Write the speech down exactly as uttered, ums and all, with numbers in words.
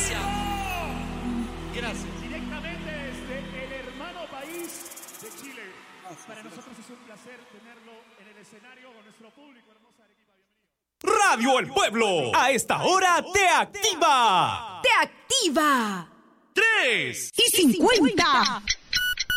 Gracias. Gracias. Directamente desde el hermano país de Chile. Para nosotros es un placer tenerlo en el escenario con nuestro público. Hermosa Arequipa, bienvenido. Radio El Pueblo, a esta hora te activa. ¡Te activa! Tres Y cincuenta.